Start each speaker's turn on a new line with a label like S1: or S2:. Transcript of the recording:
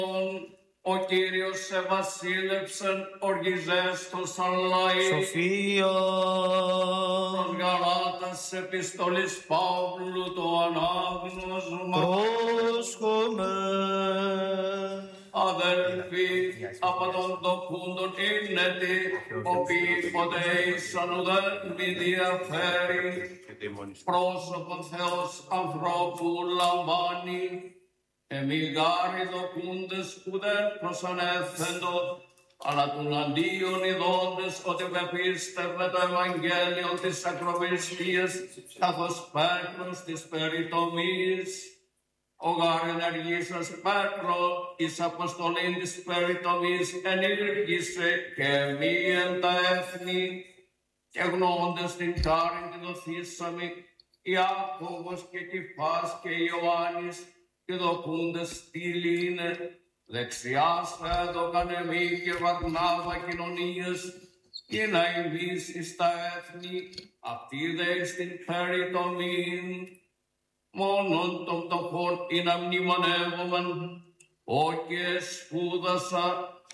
S1: Ο Κύριος σε βασίλεψεν, οργιζέστος αλλαή.
S2: Σοφία.
S1: Προς Γαλάτας επιστολής Παύλου το ανάγνωσμα.
S2: Πρόσχομαι.
S1: Αδελφοί, από τον δοκούντον είναι τι, οπίποτε ήσαν ουδέν μη διαφέρει. Πρόσωπον Θεός ανθρώπου λαμβάνει. Εμεί γάρι δοκούντες ουδέν προσανέφθεντο, αλλά του αντίον ειδώντες ότι πεπίστευε το Ευαγγέλιο της ακροβιστίας, καθώς Πέτρος της περιτομής. Ο γάρ ενεργήσας Πέτρο, εις αποστολήν της περιτομής ενήργησε και μη εν τα έθνη, και γνώντες την χάριν τη δοθήσαμη, Ιάκωβος και Κηφάς και Ιωάννης, και δοκούντες στήλινε, δεξιάς έδωκαν εμεί και Βαρνάβα κοινωνίες, και να εμείς εις τα έθνη, αυτοί δε εις την περιτομήν. Μόνον των πτωχών ή να μνημονεύομεν, ό και σπούδασα